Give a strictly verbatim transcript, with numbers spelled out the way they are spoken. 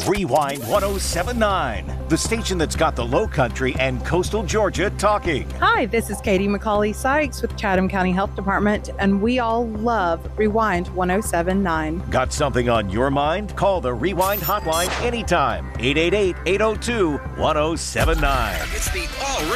Rewind one oh seven point nine, the station that's got the Low Country and coastal Georgia talking. Hi, this is Katie McCauley Sykes with Chatham County Health Department, and we all love Rewind one oh seven point nine. Got something on your mind? Call the Rewind hotline anytime. eight eight eight, eight oh two, one oh seven nine. It's the All